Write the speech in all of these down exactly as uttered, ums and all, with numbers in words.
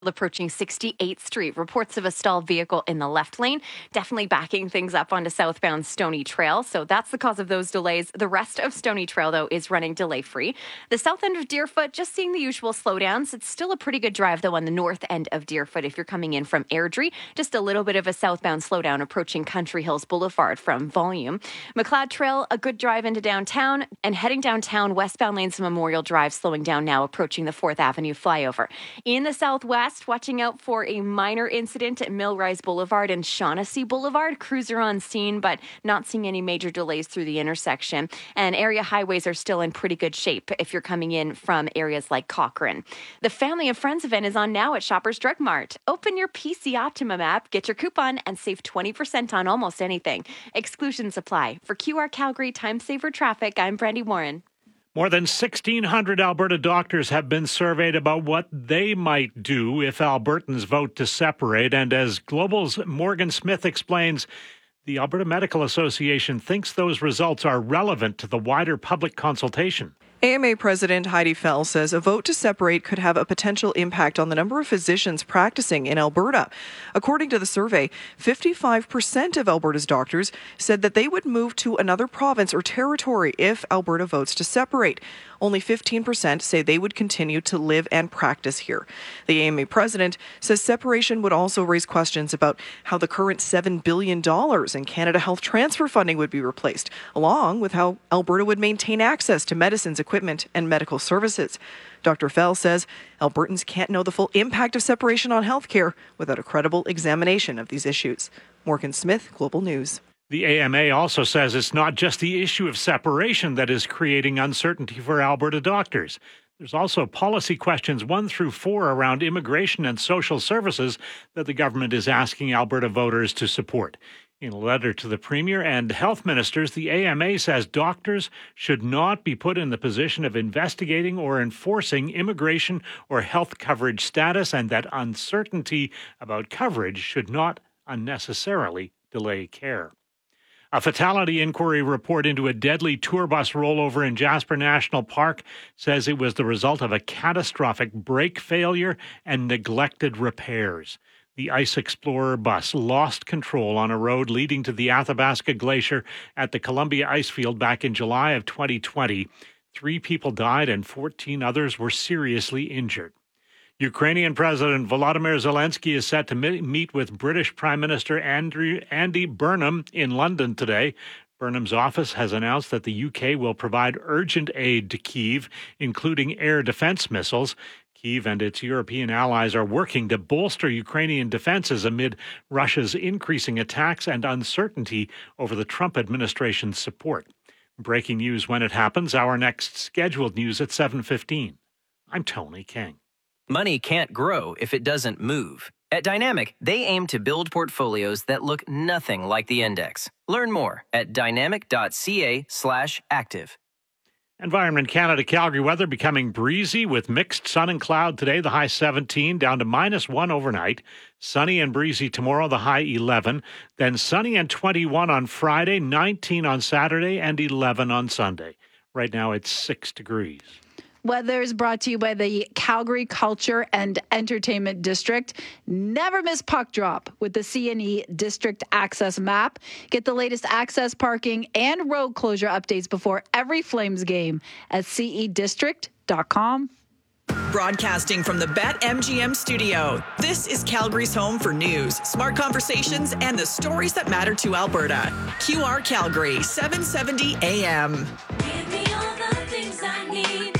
Approaching sixty-eighth Street. Reports of a stalled vehicle in the left lane, definitely backing things up onto southbound Stony Trail. So that's the cause of those delays. The rest of Stony Trail, though, is running delay-free. The south end of Deerfoot, just seeing the usual slowdowns. It's still a pretty good drive, though, on the north end of Deerfoot if you're coming in from Airdrie. Just a little bit of a southbound slowdown approaching Country Hills Boulevard from Volume. McLeod Trail, a good drive into downtown. And heading downtown, westbound lanes of Memorial Drive slowing down now, approaching the fourth Avenue flyover. In the southwest, watching out for a minor incident at Millrise Boulevard and Shaughnessy Boulevard. Crews are on scene, but not seeing any major delays through the intersection. And area highways are still in pretty good shape if you're coming in from areas like Cochrane. The Family and Friends event is on now at Shoppers Drug Mart. Open your P C Optimum app, get your coupon, and save twenty percent on almost anything. Exclusions apply. For Q R Calgary Time Saver Traffic, I'm Brandy Warren. More than sixteen hundred Alberta doctors have been surveyed about what they might do if Albertans vote to separate. And as Global's Morgan Smith explains, the Alberta Medical Association thinks those results are relevant to the wider public consultation. A M A President Heidi Fell says a vote to separate could have a potential impact on the number of physicians practicing in Alberta. According to the survey, fifty-five percent of Alberta's doctors said that they would move to another province or territory if Alberta votes to separate. Only fifteen percent say they would continue to live and practice here. The A M A president says separation would also raise questions about how the current seven billion dollars in Canada Health transfer funding would be replaced, along with how Alberta would maintain access to medicines, equipment, and medical services. Doctor Fell says Albertans can't know the full impact of separation on healthcare without a credible examination of these issues. Morgan Smith, Global News. The A M A also says it's not just the issue of separation that is creating uncertainty for Alberta doctors. There's also policy questions one through four around immigration and social services that the government is asking Alberta voters to support. In a letter to the Premier and health ministers, the A M A says doctors should not be put in the position of investigating or enforcing immigration or health coverage status, and that uncertainty about coverage should not unnecessarily delay care. A fatality inquiry report into a deadly tour bus rollover in Jasper National Park says it was the result of a catastrophic brake failure and neglected repairs. The Ice Explorer bus lost control on a road leading to the Athabasca Glacier at the Columbia Icefield back in July of twenty twenty. Three people died and fourteen others were seriously injured. Ukrainian President Volodymyr Zelensky is set to meet with British Prime Minister Andrew, Andy Burnham in London today. Burnham's office has announced that the U K will provide urgent aid to Kyiv, including air defense missiles. Kyiv and its European allies are working to bolster Ukrainian defenses amid Russia's increasing attacks and uncertainty over the Trump administration's support. Breaking news when it happens. Our next scheduled news at seven fifteen. I'm Tony King. Money can't grow if it doesn't move. At Dynamic, they aim to build portfolios that look nothing like the index. Learn more at dynamic.ca slash active. Environment Canada Calgary weather becoming breezy with mixed sun and cloud today, the high seventeen, down to minus one overnight. Sunny and breezy tomorrow, the high eleven. Then sunny and twenty-one on Friday, nineteen on Saturday, and eleven on Sunday. Right now it's six degrees. Weather is brought to you by the Calgary Culture and Entertainment District. Never miss puck drop with the C and E District Access Map. Get the latest access, parking, and road closure updates before every Flames game at c e district dot com. Broadcasting from the BetMGM studio, this is Calgary's home for news, smart conversations, and the stories that matter to Alberta. Q R Calgary, seven seventy A M. Give me all the things I need.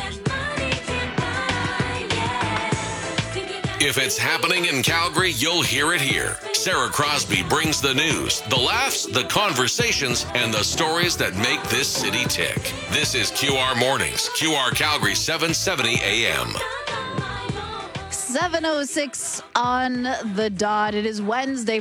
If it's happening in Calgary, you'll hear it here. Sarah Crosby brings the news, the laughs, the conversations, and the stories that make this city tick. This is Q R Mornings, Q R Calgary, seven seventy A M. seven oh six on the dot. It is Wednesday.